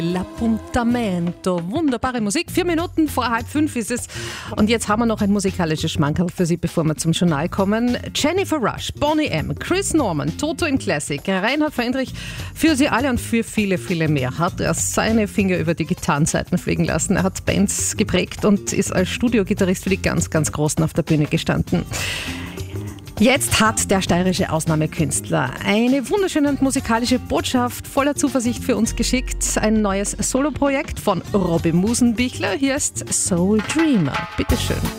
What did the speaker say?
L'Appuntamento. Wunderbare Musik. 4 Minuten vor 4:30 ist es. Und jetzt haben wir noch ein musikalisches Schmankerl für Sie, bevor wir zum Journal kommen. Jennifer Rush, Boney M., Chris Norman, Toto im Classic, Reinhard Fendrich, für Sie alle und für viele, viele mehr hat er seine Finger über die Gitarrenseiten fliegen lassen. Er hat Bands geprägt und ist als Studiogitarrist für die ganz, ganz Großen auf der Bühne gestanden. Jetzt hat der steirische Ausnahmekünstler eine wunderschöne und musikalische Botschaft voller Zuversicht für uns geschickt. Ein neues Soloprojekt von Robby Musenbichler. Hier ist Soul Dreamer. Bitteschön.